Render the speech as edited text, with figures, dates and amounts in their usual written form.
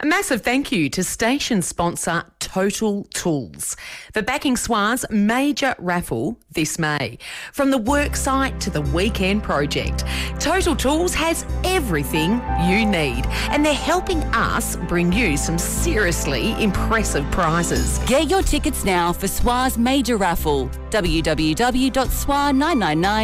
A massive thank you to station sponsor Total Tools for backing SWA's major raffle this May. From the worksite to the weekend project, Total Tools has everything you need, and they're helping us bring you some seriously impressive prizes. Get your tickets now for SWA's major raffle. www.swa999